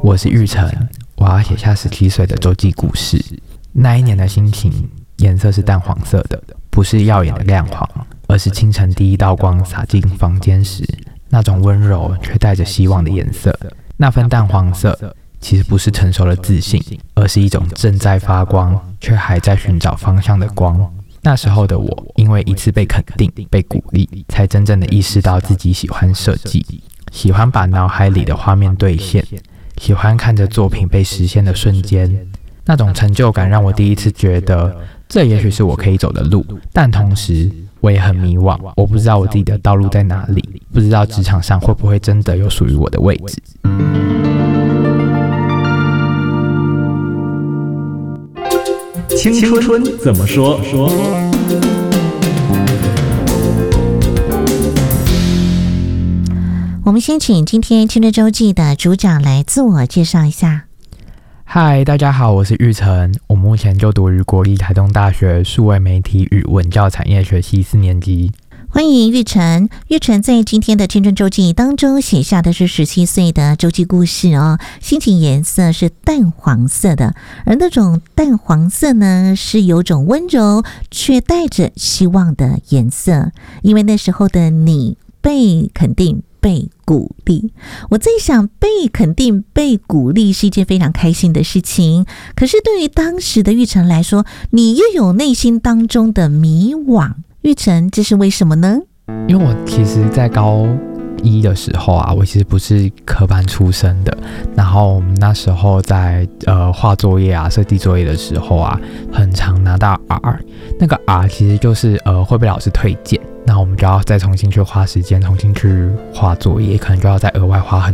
我是玉成，我要写下17岁的周记故事。那一年的心情颜色是淡黄色的，不是耀眼的亮黄，而是清晨第一道光洒进房间时那种温柔却带着希望的颜色。那份淡黄色其实不是成熟的自信，而是一种正在发光却还在寻找方向的光。那时候的我，因为一次被肯定、被鼓励，才真正的意识到自己喜欢设计，喜欢把脑海里的画面兑现，喜欢看着作品被实现的瞬间。那种成就感让我第一次觉得，这也许是我可以走的路，但同时我也很迷惘，我不知道我自己的道路在哪里，不知道职场上会不会真的有属于我的位置。 青春怎么说？ 我们先请今天青春周记的组长来自我介绍一下。 嗨，大家好，我是玉成，我目前就读于国立台东大学数位媒体与文教产业学系4年级。 欢迎玉成。玉成在今天的青春周记当中写下的是17岁的周记故事哦，心情颜色是淡黄色的，而那种淡黄色呢，是有种温柔却带着希望的颜色，因为那时候的你被肯定、被鼓励。我在想，被肯定、被鼓励是一件非常开心的事情，可是对于当时的玉成来说，你又有内心当中的迷惘。玉成，这是为什么呢？ 因为我其实在高一的时候啊，我其实不是科班出身的，然后我们那时候在画作业啊、设计作业的时候啊，很常拿到 R， 那个 R 其实就是会被老师推荐，那我们就要再重新去花时间，重新去画作业，可能就要再额外花很